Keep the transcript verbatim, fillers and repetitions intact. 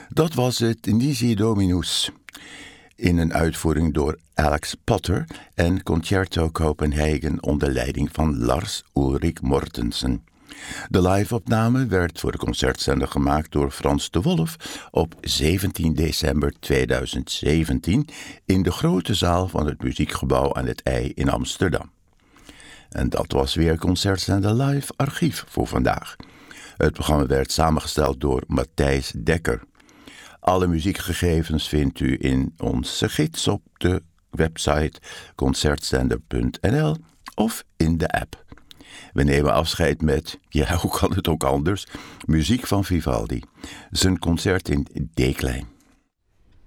Dat was het Nisi Dominus, in een uitvoering door Alex Potter en Concerto Copenhagen onder leiding van Lars Ulrik Mortensen. De live-opname werd voor de concertzender gemaakt door Frans de Wolf op zeventien december tweeduizend zeventien in de grote zaal van het Muziekgebouw aan het IJ in Amsterdam. En dat was weer Concertzender Live Archief voor vandaag. Het programma werd samengesteld door Matthijs Dekker. Alle muziekgegevens vindt u in onze gids op de website concertzender punt n l of in de app. We nemen afscheid met, ja, hoe kan het ook anders, muziek van Vivaldi. Zijn concert in D-klein.